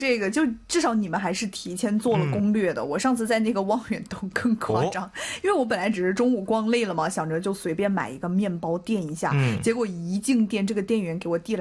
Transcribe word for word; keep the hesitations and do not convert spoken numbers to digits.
这个就至少你们还是提前做了攻略的。嗯、我上次在那个望远洞更夸张、哦，因为我本来只是中午逛累了嘛，想着就随便买一个面包垫一下，嗯、结果一进店，这个店员给我递了